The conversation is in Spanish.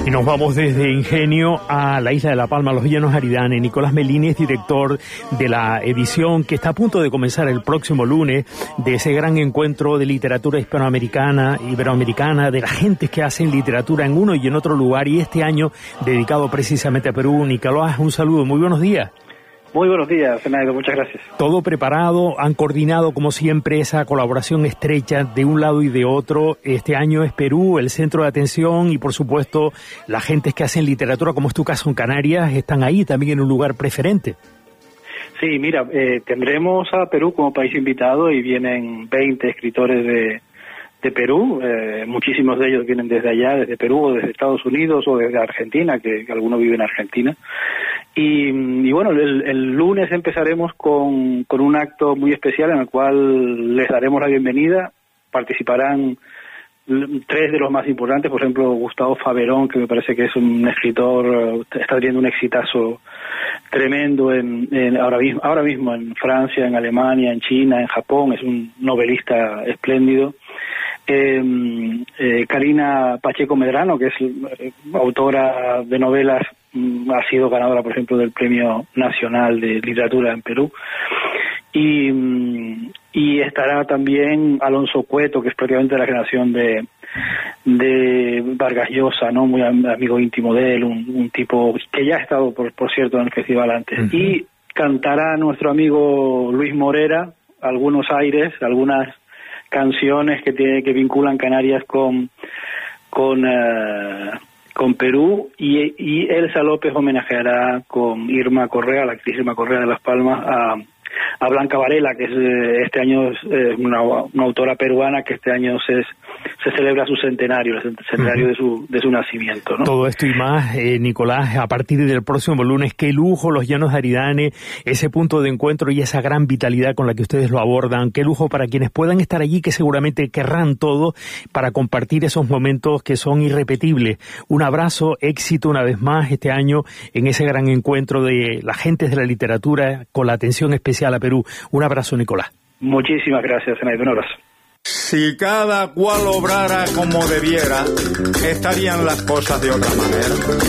Y nos vamos desde Ingenio a la isla de La Palma, los Llanos Aridane. Nicolás Melini es director de la edición que está a punto de comenzar el próximo lunes de ese gran encuentro de literatura hispanoamericana, iberoamericana, de la gente que hacen literatura en uno y en otro lugar, y este año dedicado precisamente a Perú. Nicolás, un saludo, muy buenos días. Muy buenos días, Fernando, muchas gracias. Todo preparado, han coordinado como siempre esa colaboración estrecha de un lado y de otro. Este año es Perú el centro de atención y por supuesto las gentes que hacen literatura, como es tu caso en Canarias, están ahí también en un lugar preferente. Sí, mira, tendremos a Perú como país invitado y vienen 20 escritores de Perú, muchísimos de ellos vienen desde allá, desde Perú o desde Estados Unidos o desde Argentina, que algunos viven en Argentina. Y bueno, el lunes empezaremos con un acto muy especial en el cual les daremos la bienvenida. Participarán 3 de los más importantes, por ejemplo, Gustavo Faverón, que me parece que es un escritor, está teniendo un exitazo tremendo ahora mismo en Francia, en Alemania, en China, en Japón, es un novelista espléndido. Karina Pacheco Medrano, que es autora de novelas, ha sido ganadora, por ejemplo, del Premio Nacional de Literatura en Perú. Y estará también Alonso Cueto, que es prácticamente de la generación de Vargas Llosa, ¿no? Muy amigo íntimo de él, un tipo que ya ha estado, por cierto, en el festival antes. Uh-huh. Y cantará nuestro amigo Luis Morera algunos aires, algunas canciones que vinculan Canarias con Perú, y Elsa López homenajeará con Irma Correa, la actriz Irma Correa de Las Palmas, a Blanca Varela, que este año es una autora peruana que este año se celebra su centenario, el centenario de su nacimiento, ¿no? Todo esto y más, Nicolás, a partir del próximo lunes. Qué lujo los Llanos de Aridane, ese punto de encuentro y esa gran vitalidad con la que ustedes lo abordan. Qué lujo para quienes puedan estar allí, que seguramente querrán todo para compartir esos momentos que son irrepetibles. Un abrazo, éxito una vez más este año en ese gran encuentro de las gentes de la literatura con la atención especial a Perú. Un abrazo, Nicolás. Muchísimas gracias, Zenaida. Un abrazo. Si cada cual obrara como debiera, estarían las cosas de otra manera.